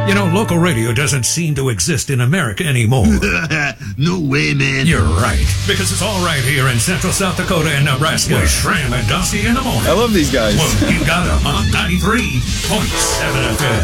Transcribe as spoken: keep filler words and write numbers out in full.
You know, local radio doesn't seem to exist in America anymore. No way, man. You're right. Because it's all right here in Central South Dakota and Nebraska. With Shram and Dusty in the morning. I love these guys. Well, you got them on ninety-three point seven F M.